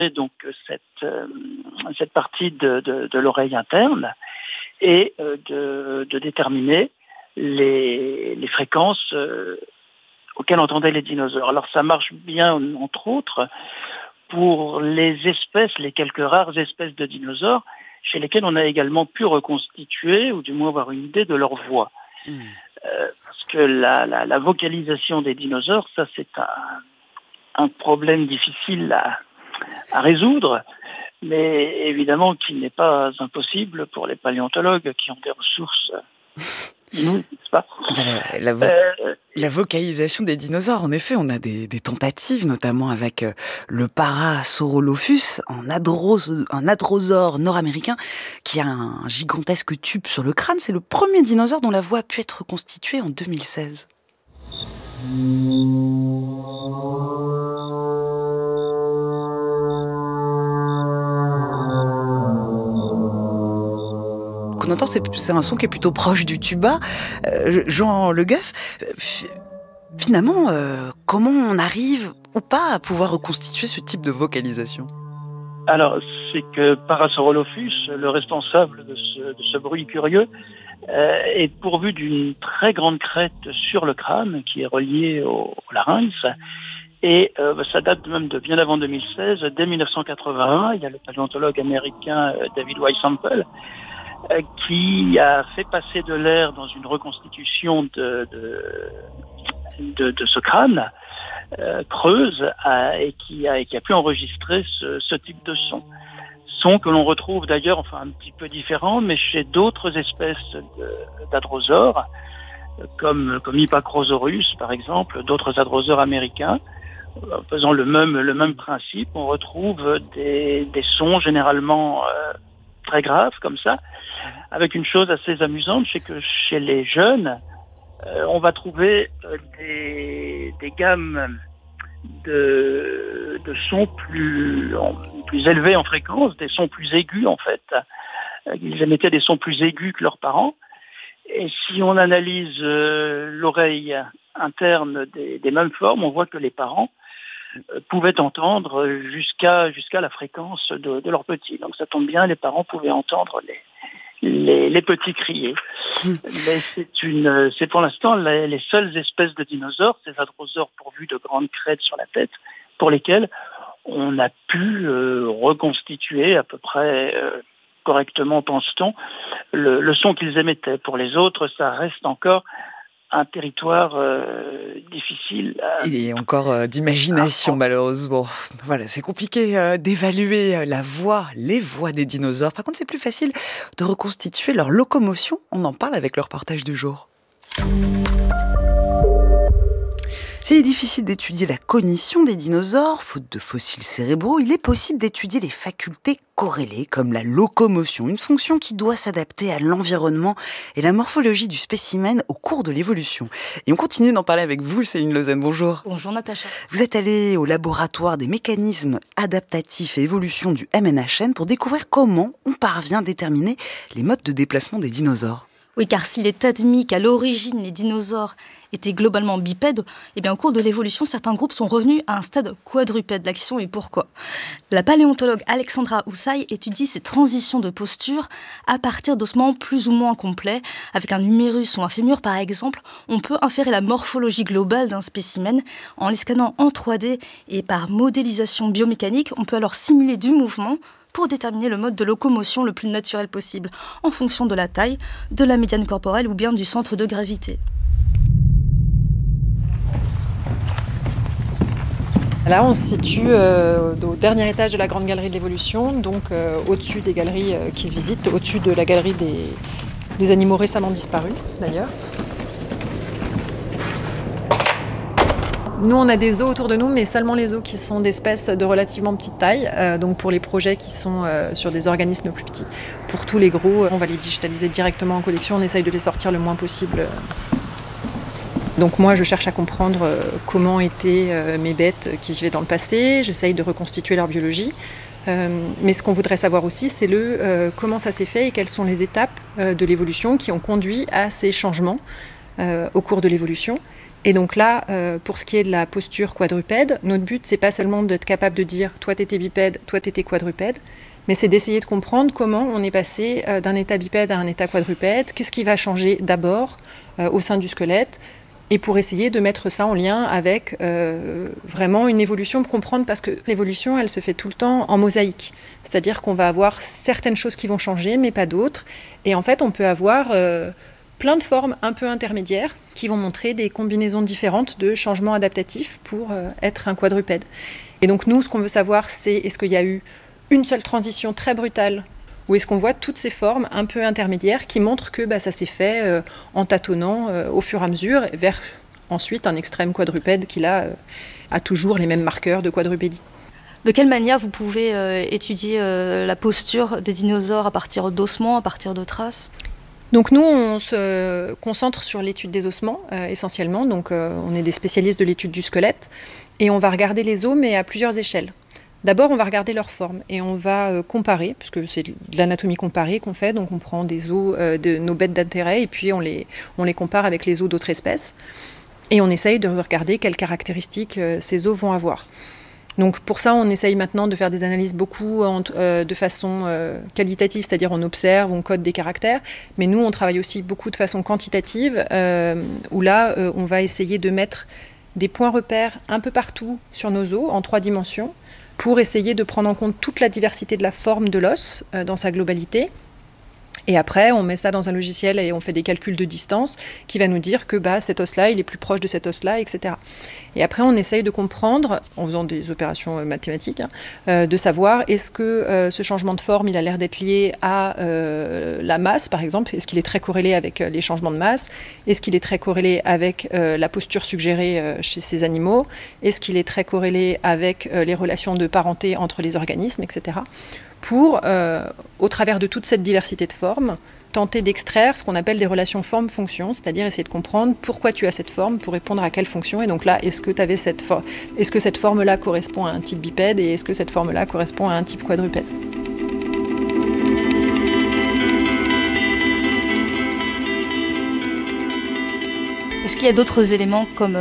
donc cette partie de l'oreille interne et de déterminer les fréquences auxquelles entendaient les dinosaures. Alors ça marche bien, entre autres, pour les quelques rares espèces de dinosaures chez lesquelles on a également pu reconstituer, ou du moins avoir une idée de leur voix. Parce que la vocalisation des dinosaures, ça c'est un problème difficile à résoudre, mais évidemment qui n'est pas impossible pour les paléontologues qui ont des ressources inouïes, n'est-ce pas ? La vocalisation des dinosaures, en effet, on a des tentatives, notamment avec le Parasaurolophus, un hadrosaure nord-américain qui a un gigantesque tube sur le crâne. C'est le premier dinosaure dont la voix a pu être reconstituée en 2016. Qu'on entend, c'est un son qui est plutôt proche du tuba. Jean Le Goff, finalement, comment on arrive ou pas à pouvoir reconstituer ce type de vocalisation ? Alors, c'est que Parasaurolophus, le responsable de ce bruit curieux, est pourvu d'une très grande crête sur le crâne qui est reliée au larynx. Et ça date même de bien avant 2016. Dès 1981, il y a le paléontologue américain David Weishampel qui a fait passer de l'air dans une reconstitution de ce crâne creuse et qui a pu enregistrer ce type de son que l'on retrouve d'ailleurs, enfin un petit peu différent, mais chez d'autres espèces d'hadrosaures comme Hypacrosaurus par exemple, d'autres hadrosaures américains. Faisant le même principe, on retrouve des sons généralement très graves comme ça, avec une chose assez amusante, c'est que chez les jeunes, on va trouver des gammes de sons plus élevés en fréquence, des sons plus aigus en fait. Ils émettaient des sons plus aigus que leurs parents. Et si on analyse l'oreille interne des mêmes formes, on voit que les parents pouvaient entendre jusqu'à la fréquence de leurs petits. Donc ça tombe bien, les parents pouvaient entendre les petits crier. Mais c'est pour l'instant les seules espèces de dinosaures, ces hadrosaures pourvus de grandes crêtes sur la tête, pour lesquelles on a pu reconstituer à peu près correctement, pense-t-on, le son qu'ils émettaient. Pour les autres, ça reste encore un territoire difficile. Et encore d'imagination, malheureusement. Voilà, c'est compliqué d'évaluer les voix des dinosaures. Par contre, c'est plus facile de reconstituer leur locomotion. On en parle avec le reportage du jour. S'il est difficile d'étudier la cognition des dinosaures, faute de fossiles cérébraux, il est possible d'étudier les facultés corrélées, comme la locomotion, une fonction qui doit s'adapter à l'environnement et la morphologie du spécimen au cours de l'évolution. Et on continue d'en parler avec vous, Céline Lausanne. Bonjour. Bonjour Natacha. Vous êtes allée au laboratoire des mécanismes adaptatifs et évolution du MNHN pour découvrir comment on parvient à déterminer les modes de déplacement des dinosaures. Oui, car s'il est admis qu'à l'origine, les dinosaures étaient globalement bipèdes, eh bien, au cours de l'évolution, certains groupes sont revenus à un stade quadrupède. La question est pourquoi ? La paléontologue Alexandra Houssaye étudie ces transitions de posture à partir d'ossements plus ou moins complets. Avec un humérus ou un fémur, par exemple, on peut inférer la morphologie globale d'un spécimen. En les scannant en 3D et par modélisation biomécanique, on peut alors simuler du mouvement pour déterminer le mode de locomotion le plus naturel possible, en fonction de la taille, de la médiane corporelle ou bien du centre de gravité. Là, on se situe au dernier étage de la grande galerie de l'évolution, donc au-dessus des galeries qui se visitent, au-dessus de la galerie des animaux récemment disparus, d'ailleurs. Nous, on a des zoos autour de nous, mais seulement les zoos qui sont d'espèces de relativement petite taille, donc pour les projets qui sont sur des organismes plus petits. Pour tous les gros, on va les digitaliser directement en collection, on essaye de les sortir le moins possible. Donc moi, je cherche à comprendre comment étaient mes bêtes qui vivaient dans le passé, j'essaye de reconstituer leur biologie. Mais ce qu'on voudrait savoir aussi, c'est comment ça s'est fait et quelles sont les étapes de l'évolution qui ont conduit à ces changements au cours de l'évolution. Et donc là, pour ce qui est de la posture quadrupède, notre but, c'est pas seulement d'être capable de dire « toi t'étais bipède, toi t'étais quadrupède », mais c'est d'essayer de comprendre comment on est passé d'un état bipède à un état quadrupède, qu'est-ce qui va changer d'abord au sein du squelette, et pour essayer de mettre ça en lien avec vraiment une évolution, pour comprendre, parce que l'évolution, elle se fait tout le temps en mosaïque. C'est-à-dire qu'on va avoir certaines choses qui vont changer, mais pas d'autres. Et en fait, on peut avoir plein de formes un peu intermédiaires qui vont montrer des combinaisons différentes de changements adaptatifs pour être un quadrupède. Et donc nous, ce qu'on veut savoir, c'est est-ce qu'il y a eu une seule transition très brutale ou est-ce qu'on voit toutes ces formes un peu intermédiaires qui montrent que ça s'est fait en tâtonnant au fur et à mesure vers ensuite un extrême quadrupède qui là a toujours les mêmes marqueurs de quadrupédie. De quelle manière vous pouvez étudier la posture des dinosaures à partir d'ossements, à partir de traces ? Donc nous, on se concentre sur l'étude des ossements essentiellement. Donc on est des spécialistes de l'étude du squelette et on va regarder les os mais à plusieurs échelles. D'abord, on va regarder leur forme et on va comparer, puisque c'est de l'anatomie comparée qu'on fait. Donc on prend des os de nos bêtes d'intérêt et puis on les compare avec les os d'autres espèces. Et on essaye de regarder quelles caractéristiques ces os vont avoir. Donc pour ça, on essaye maintenant de faire des analyses beaucoup de façon qualitative, c'est-à-dire on observe, on code des caractères, mais nous on travaille aussi beaucoup de façon quantitative, où là on va essayer de mettre des points repères un peu partout sur nos os, en 3 dimensions, pour essayer de prendre en compte toute la diversité de la forme de l'os dans sa globalité. Et après, on met ça dans un logiciel et on fait des calculs de distance qui va nous dire que cet os-là, il est plus proche de cet os-là, etc. Et après, on essaye de comprendre, en faisant des opérations mathématiques, de savoir est-ce que ce changement de forme, il a l'air d'être lié à la masse, par exemple. Est-ce qu'il est très corrélé avec les changements de masse ? Est-ce qu'il est très corrélé avec la posture suggérée chez ces animaux ? Est-ce qu'il est très corrélé avec les relations de parenté entre les organismes, etc. Pour, au travers de toute cette diversité de formes, tenter d'extraire ce qu'on appelle des relations forme-fonction, c'est-à-dire essayer de comprendre pourquoi tu as cette forme pour répondre à quelle fonction. Et donc là, est-ce que cette forme-là correspond à un type bipède et est-ce que cette forme-là correspond à un type quadrupède ? Est-ce qu'il y a d'autres éléments comme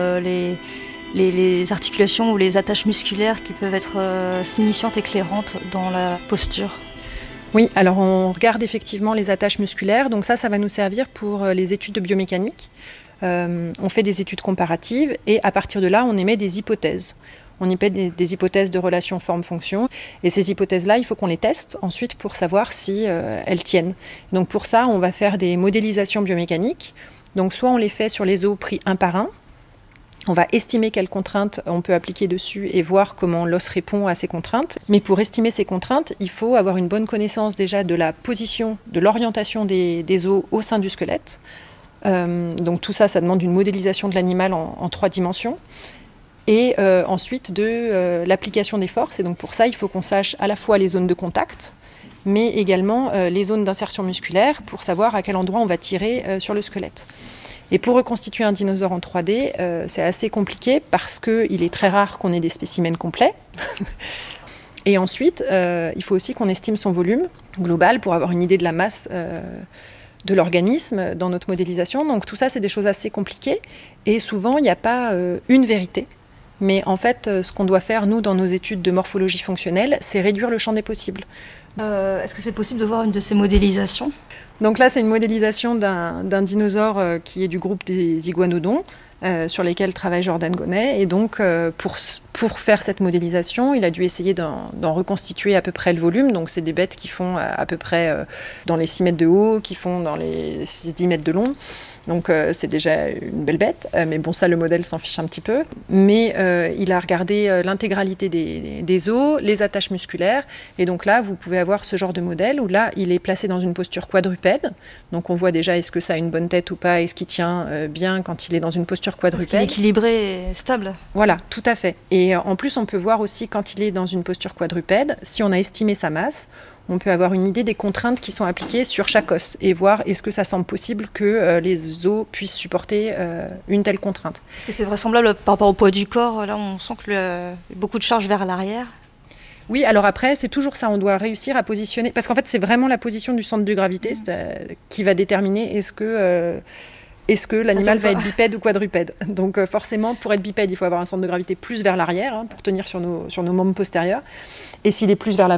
les articulations ou les attaches musculaires qui peuvent être signifiantes, éclairantes dans la posture ? Oui, alors on regarde effectivement les attaches musculaires, donc ça va nous servir pour les études de biomécanique. On fait des études comparatives et à partir de là, on émet des hypothèses. On émet des hypothèses de relation forme-fonction et ces hypothèses-là, il faut qu'on les teste ensuite pour savoir si elles tiennent. Donc pour ça, on va faire des modélisations biomécaniques. Donc soit on les fait sur les os pris un par un. On va estimer quelles contraintes on peut appliquer dessus et voir comment l'os répond à ces contraintes. Mais pour estimer ces contraintes, il faut avoir une bonne connaissance déjà de la position, de l'orientation des os au sein du squelette. Donc tout ça, ça demande une modélisation de l'animal en 3 dimensions. Et ensuite de l'application des forces. Et donc pour ça, il faut qu'on sache à la fois les zones de contact, mais également les zones d'insertion musculaire pour savoir à quel endroit on va tirer sur le squelette. Et pour reconstituer un dinosaure en 3D, c'est assez compliqué parce qu'il est très rare qu'on ait des spécimens complets. Et ensuite, il faut aussi qu'on estime son volume global pour avoir une idée de la masse de l'organisme dans notre modélisation. Donc tout ça, c'est des choses assez compliquées. Et souvent, il n'y a pas une vérité. Mais en fait, ce qu'on doit faire, nous, dans nos études de morphologie fonctionnelle, c'est réduire le champ des possibles. Est-ce que c'est possible de voir une de ces modélisations ? Donc là, c'est une modélisation d'un dinosaure qui est du groupe des iguanodons, sur lesquels travaille Jordan Gonnet. Et donc, pour faire cette modélisation, il a dû essayer d'en reconstituer à peu près le volume. Donc, c'est des bêtes qui font à peu près dans les 6 mètres de haut, qui font dans les 10 mètres de long. Donc c'est déjà une belle bête, mais bon, ça, le modèle s'en fiche un petit peu. Mais il a regardé l'intégralité des os, les attaches musculaires, et donc là, vous pouvez avoir ce genre de modèle où là, il est placé dans une posture quadrupède. Donc on voit déjà est-ce que ça a une bonne tête ou pas, est-ce qu'il tient bien quand il est dans une posture quadrupède. Est-ce qu'il est équilibré et stable ? Voilà, tout à fait. Et en plus, on peut voir aussi quand il est dans une posture quadrupède, si on a estimé sa masse, on peut avoir une idée des contraintes qui sont appliquées sur chaque os et voir est-ce que ça semble possible que les os puissent supporter une telle contrainte. Est-ce que c'est vraisemblable par rapport au poids du corps ? Là, on sent qu'il y a beaucoup de charge vers l'arrière. Oui, alors après, c'est toujours ça, on doit réussir à positionner, parce qu'en fait, c'est vraiment la position du centre de gravité qui va déterminer est-ce que est-ce que l'animal va être bipède ou quadrupède. Donc forcément, pour être bipède, il faut avoir un centre de gravité plus vers l'arrière, pour tenir sur nos membres postérieurs. Et s'il est plus vers l'avant,